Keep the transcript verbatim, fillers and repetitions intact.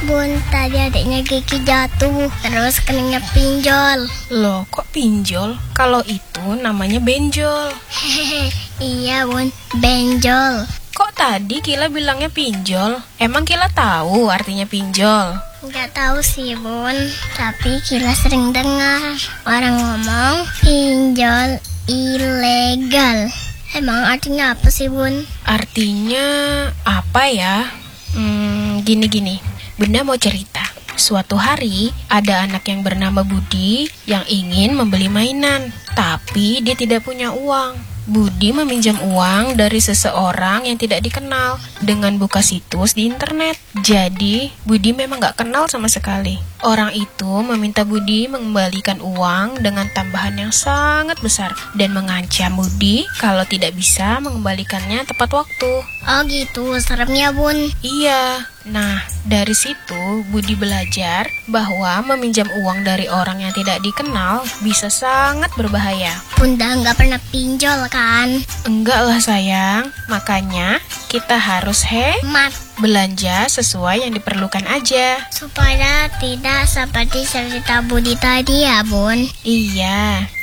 Bun, tadi adiknya Kiki jatuh, terus keningnya pinjol. Loh, kok pinjol? Kalau itu namanya benjol. Hehehe, iya Bun, benjol. Kok tadi Kila bilangnya pinjol? Emang Kila tahu artinya pinjol? Nggak tahu sih Bun, tapi Kila sering dengar orang ngomong pinjol ilegal. Emang artinya apa sih Bun? Artinya apa ya? Hmm, gini-gini. Bunda mau cerita. Suatu hari ada anak yang bernama Budi yang ingin membeli mainan, tapi dia tidak punya uang. Budi meminjam uang dari seseorang yang tidak dikenal dengan buka situs di internet. Jadi, Budi memang gak kenal sama sekali. Orang itu meminta Budi mengembalikan uang dengan tambahan yang sangat besar dan mengancam Budi kalau tidak bisa mengembalikannya tepat waktu. Oh gitu, seremnya Bun. Iya. Nah, dari situ Budi belajar bahwa meminjam uang dari orang yang tidak dikenal bisa sangat berbahaya. Bunda nggak pernah pinjol kan? Enggak lah sayang, makanya kita harus hemat, belanja sesuai yang diperlukan aja. Supaya tidak seperti cerita Budi tadi ya Bun. Iya.